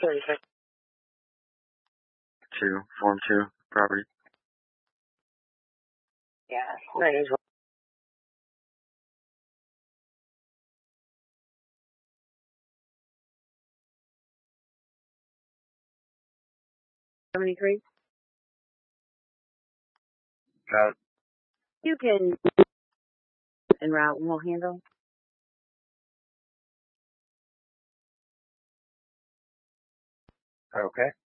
36. 2, Form 2, property. Yeah, that is 73. Got it. You can en route and we'll handle. Okay.